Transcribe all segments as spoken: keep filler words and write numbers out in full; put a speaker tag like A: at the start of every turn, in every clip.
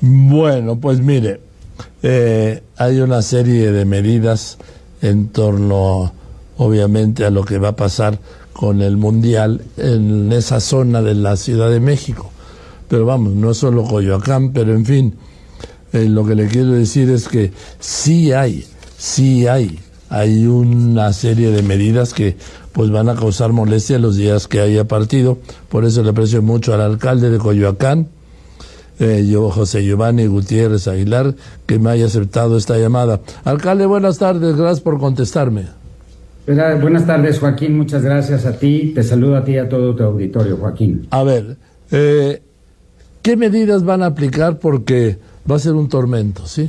A: Bueno, pues mire, eh, hay una serie de medidas en torno, obviamente, a lo que va a pasar con el Mundial en esa zona de la Ciudad de México. Pero vamos, no es solo Coyoacán, pero en fin, eh, lo que le quiero decir es que sí hay, sí hay, hay una serie de medidas que pues van a causar molestia los días que haya partido. Por eso le aprecio mucho al alcalde de Coyoacán, eh, yo, José Giovanni Gutiérrez Aguilar, que me haya aceptado esta llamada. Alcalde, buenas tardes, gracias por contestarme.
B: Buenas tardes, Joaquín, muchas gracias a ti, te saludo a ti y a todo tu auditorio, Joaquín.
A: A ver, eh, ¿qué medidas van a aplicar? Porque va a ser un tormento, ¿sí?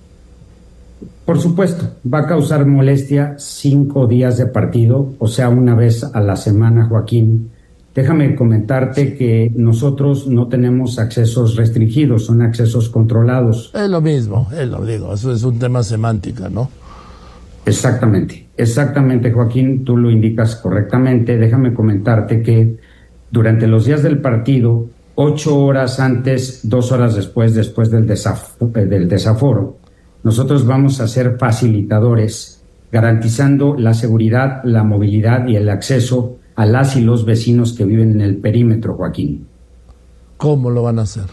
B: Por supuesto, va a causar molestia cinco días de partido, o sea, una vez a la semana, Joaquín. Déjame comentarte que nosotros no tenemos accesos restringidos, son accesos controlados.
A: Es lo mismo, es lo digo, eso es un tema semántica, ¿no?
B: Exactamente, exactamente, Joaquín, tú lo indicas correctamente. Déjame comentarte que durante los días del partido, ocho horas antes, dos horas después, después del, desaf- del desaforo, nosotros vamos a ser facilitadores, garantizando la seguridad, la movilidad y el acceso a las y los vecinos que viven en el perímetro, Joaquín.
A: ¿Cómo lo van a hacer?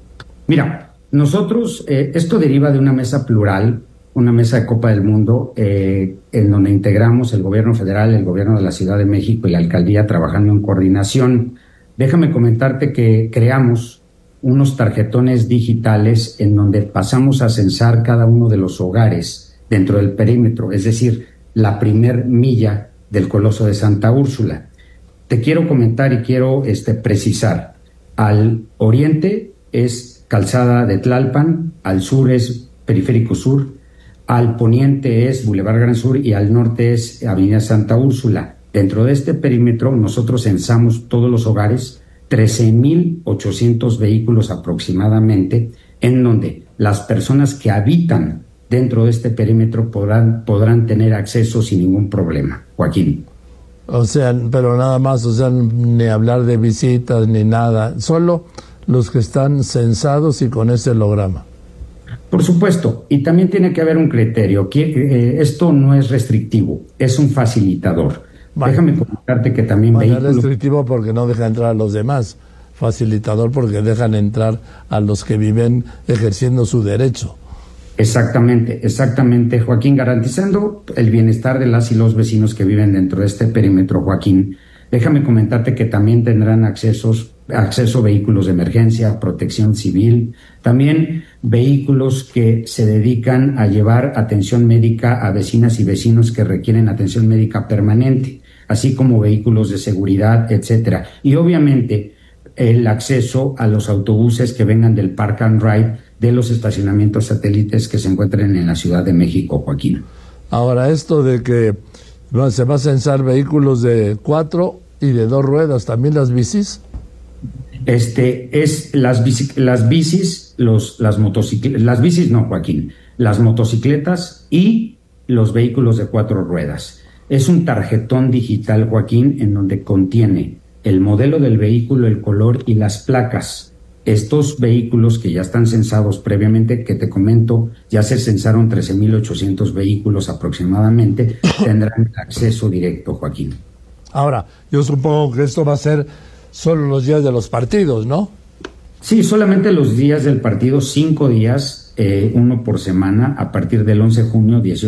B: Mira, nosotros, eh, esto deriva de una mesa plural, una mesa de Copa del Mundo, eh, en donde integramos el gobierno federal, el gobierno de la Ciudad de México y la alcaldía trabajando en coordinación. Déjame comentarte que creamos unos tarjetones digitales en donde pasamos a censar cada uno de los hogares dentro del perímetro, es decir, la primer milla del Coloso de Santa Úrsula. Te quiero comentar y quiero este, precisar, al oriente es Calzada de Tlalpan, al sur es Periférico Sur, al poniente es Boulevard Gran Sur y al norte es Avenida Santa Úrsula. Dentro de este perímetro nosotros censamos todos los hogares, trece mil ochocientos vehículos aproximadamente, en donde las personas que habitan dentro de este perímetro podrán, podrán tener acceso sin ningún problema. Joaquín.
A: O sea, pero nada más, o sea, ni hablar de visitas ni nada, solo los que están censados y con ese holograma.
B: Por supuesto, y también tiene que haber un criterio, que eh, esto no es restrictivo, es un facilitador. Vale. Déjame comentarte que también
A: bueno,
B: vehículos...
A: Es restrictivo porque no deja entrar a los demás, facilitador porque dejan entrar a los que viven ejerciendo su derecho.
B: Exactamente, exactamente, Joaquín, garantizando el bienestar de las y los vecinos que viven dentro de este perímetro, Joaquín. Déjame comentarte que también tendrán accesos, acceso a vehículos de emergencia, protección civil, también vehículos que se dedican a llevar atención médica a vecinas y vecinos que requieren atención médica permanente, así como vehículos de seguridad, etcétera. Y obviamente el acceso a los autobuses que vengan del Park and Ride de los estacionamientos satélites que se encuentren en la Ciudad de México, Joaquín.
A: Ahora, esto de que se va a censar vehículos de cuatro y de dos ruedas, ¿también las bicis?
B: Este, es las, bici, las bicis, los, las motocicletas, las bicis no, Joaquín, las motocicletas y los vehículos de cuatro ruedas. Es un tarjetón digital, Joaquín, en donde contiene el modelo del vehículo, el color y las placas. Estos vehículos que ya están censados previamente, que te comento, ya se censaron trece mil ochocientos vehículos aproximadamente, tendrán acceso directo, Joaquín.
A: Ahora, yo supongo que esto va a ser solo los días de los partidos, ¿no?
B: Sí, solamente los días del partido, cinco días, eh, uno por semana, a partir del once de junio, dieciocho